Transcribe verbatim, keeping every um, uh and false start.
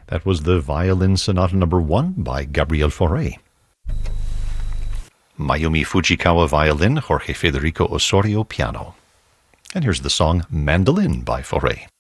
That was the Violin Sonata Number One by Gabriel Fauré. Mayumi Fujikawa violin, Jorge Federico Osorio piano. And here's the song Mandolin by Fauré.